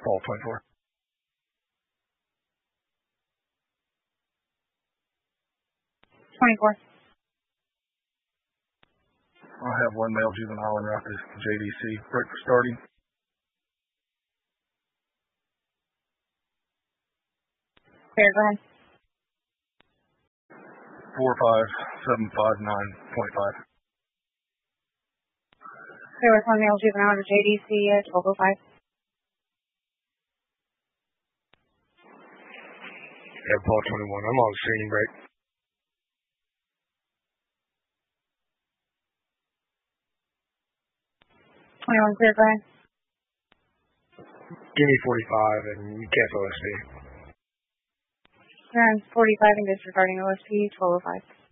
Fall 24. 24. I have one male juvenile en route to JDC. Break for starting. Fair, go ahead. 45759.5. Clear with one male juvenile to JDC at 12:05. Yeah, Paul 21. I'm on screening break. Clear, go ahead. Give me 45 and you cancel OSP. Clear on 45 and disregarding OSP, 12:05.